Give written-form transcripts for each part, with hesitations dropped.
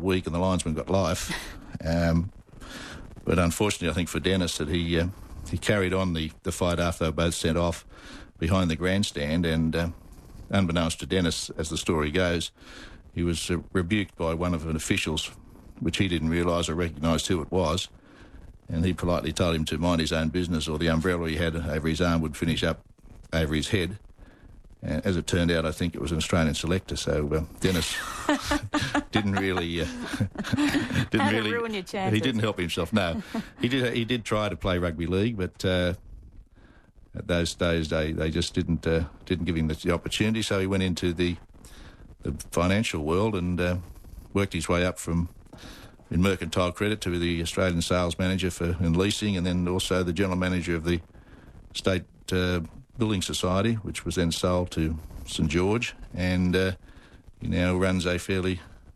week and the linesman got life. But unfortunately, I think for Dennis that he carried on the fight after they were both sent off behind the grandstand, and unbeknownst to Dennis, as the story goes, he was rebuked by one of the officials, which he didn't realise or recognised who it was, and he politely told him to mind his own business, or the umbrella he had over his arm would finish up over his head. And as it turned out, I think it was an Australian selector, so Dennis didn't really ruin your chances. He didn't help himself. No, he did try to play rugby league, but at those days they just didn't give him the opportunity. So he went into the financial world and worked his way up from in mercantile credit to the Australian sales manager in leasing, and then also the general manager of the state Building Society, which was then sold to St George, and he now runs a fairly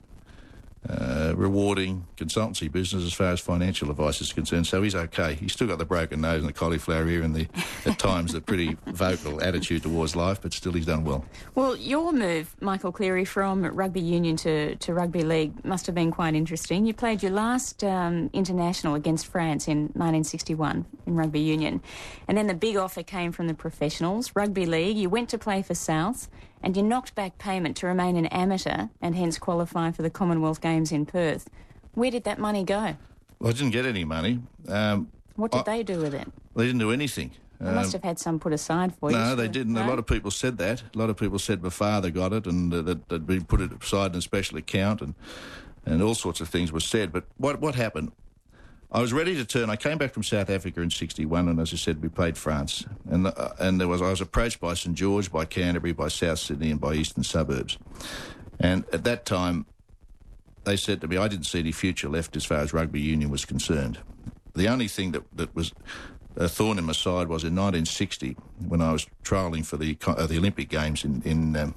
rewarding consultancy business as far as financial advice is concerned. So he's okay. He's still got the broken nose and the cauliflower ear and at times the pretty vocal attitude towards life, but still he's done well. Well, your move, Michael Cleary, from rugby union to rugby league must have been quite interesting. You played your last international against France in 1961 in rugby union, and then the big offer came from the professionals, rugby league. You went to play for South, and you knocked back payment to remain an amateur and hence qualify for the Commonwealth Games in Perth. Where did that money go? Well, I didn't get any money. What did they do with it? They didn't do anything. They must have had some put aside for you. No, they didn't. No? A lot of people said that. A lot of people said my father got it and that we put it aside in a special account and all sorts of things were said. But what happened? I was ready to turn. I came back from South Africa in 61, and as I said, we played France. And I was approached by St George, by Canterbury, by South Sydney, and by Eastern Suburbs. And at that time, they said to me, I didn't see any future left as far as rugby union was concerned. The only thing that was a thorn in my side was in 1960, when I was trialling for the Olympic Games in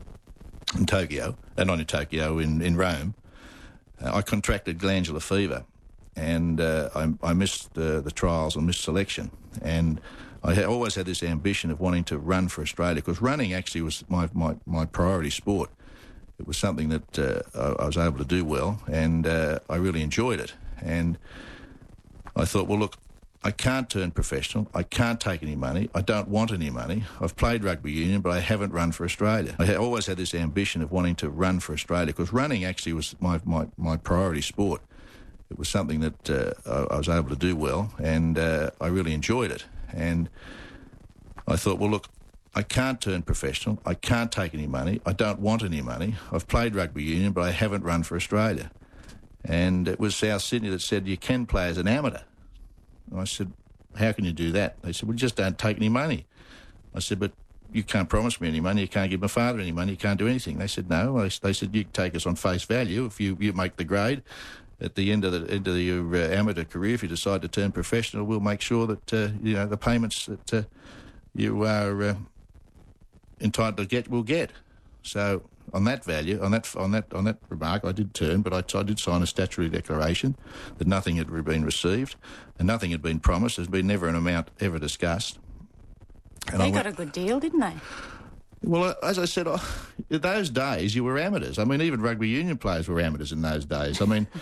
Tokyo, not in Tokyo, in Rome. I contracted glandular fever. And I missed the trials and missed selection. And I always had this ambition of wanting to run for Australia, because running actually was my priority sport. It was something that I was able to do well, and I really enjoyed it. And I thought, well, look, I can't turn professional. I can't take any money. I don't want any money. I've played rugby union, but I haven't run for Australia. I always had this ambition of wanting to run for Australia, because running actually was my priority sport. It was something that I was able to do well, and I really enjoyed it. And I thought, well, look, I can't turn professional. I can't take any money. I don't want any money. I've played rugby union, but I haven't run for Australia. And it was South Sydney that said, you can play as an amateur. And I said, how can you do that? They said, well, just don't take any money. I said, but you can't promise me any money. You can't give my father any money. You can't do anything. They said, no. They said, you can take us on face value if you make the grade. At the end of your amateur career, if you decide to turn professional, we'll make sure that the payments that you are entitled to get, will get. So on that value, on that remark, I did turn, but I did sign a statutory declaration that nothing had been received and nothing had been promised. There's been never an amount ever discussed. And they got a good deal, didn't they? Well, as I said, in those days you were amateurs. I mean, even rugby union players were amateurs in those days. I mean,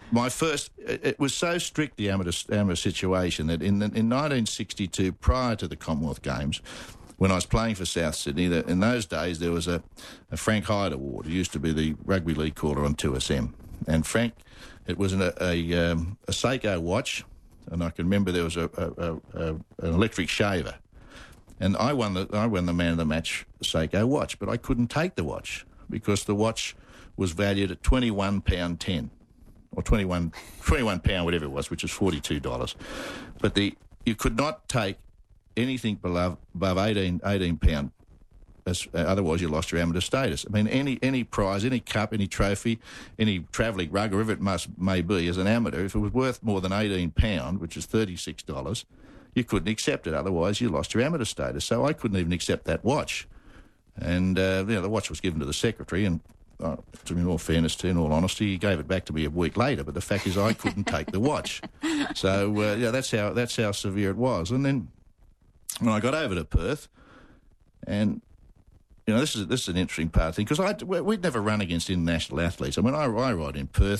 it was so strict, the amateur situation, that in 1962, prior to the Commonwealth Games, when I was playing for South Sydney, in those days there was a Frank Hyde Award. He used to be the rugby league caller on 2SM. And Frank, it was a Seiko watch, and I can remember there was an electric shaver. And I won the man of the match Seiko watch, but I couldn't take the watch because the watch was valued at £21.10 or £21, whatever it was, which is $42. But you could not take anything above £18, otherwise you lost your amateur status. I mean, any prize, any cup, any trophy, any travelling rug, or whatever it may be, as an amateur, if it was worth more than £18, which is $36, you couldn't accept it, otherwise you lost your amateur status. So I couldn't even accept that watch. And the watch was given to the secretary, and in all fairness, in all honesty, he gave it back to me a week later. But the fact is, I couldn't take the watch. So that's how severe it was. And then when I got over to Perth, and this is an interesting part of the thing, because we'd never run against international athletes. I mean, I ride in Perth.